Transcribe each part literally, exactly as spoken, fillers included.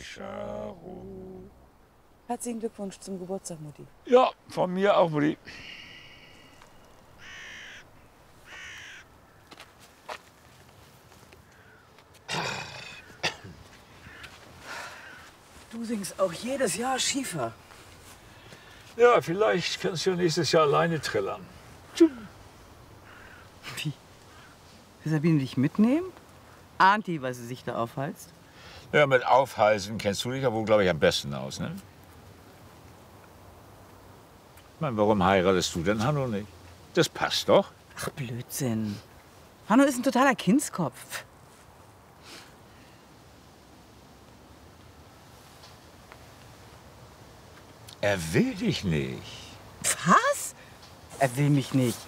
Charo. Herzlichen Glückwunsch zum Geburtstag, Mutti. Ja, von mir auch, Mutti. Du singst auch jedes Jahr Schiefer. Ja, vielleicht kannst du ja nächstes Jahr alleine trillern. Wie? Will Sabine dich mitnehmen? Ahnt die, was sie sich da aufheizt? Ja, mit Aufheißen kennst du dich ja wohl, glaube ich, am besten aus, ne? Ich meine, warum heiratest du denn Hanno nicht? Das passt doch. Ach, Blödsinn. Hanno ist ein totaler Kindskopf. Er will dich nicht. Was? Er will mich nicht.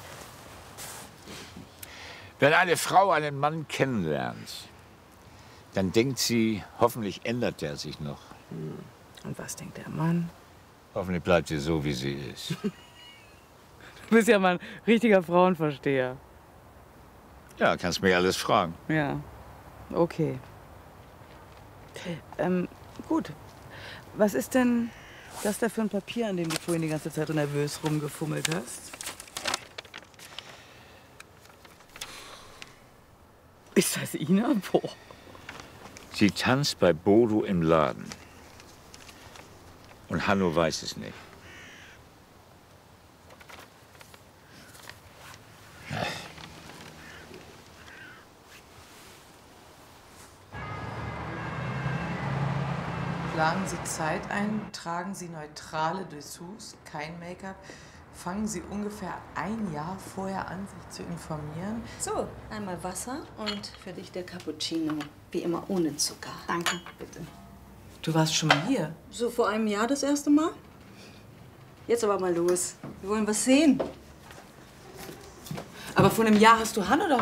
Wenn eine Frau einen Mann kennenlernt, dann denkt sie, hoffentlich ändert er sich noch. Und was denkt der Mann? Hoffentlich bleibt sie so, wie sie ist. Du bist ja mal ein richtiger Frauenversteher. Ja, kannst mich alles fragen. Ja, okay. Ähm, gut. Was ist denn das da für ein Papier, an dem du vorhin die ganze Zeit so nervös rumgefummelt hast? Ist das Ina? Boah. Sie tanzt bei Bodo im Laden. Und Hanno weiß es nicht. Planen Sie Zeit ein, tragen Sie neutrale Dessous, kein Make-up. Fangen Sie ungefähr ein Jahr vorher an, sich zu informieren. So, einmal Wasser und für dich der Cappuccino. Wie immer ohne Zucker. Danke. Bitte. Du warst schon mal hier. So vor einem Jahr das erste Mal? Jetzt aber mal los. Wir wollen was sehen. Aber vor einem Jahr hast du Hanno doch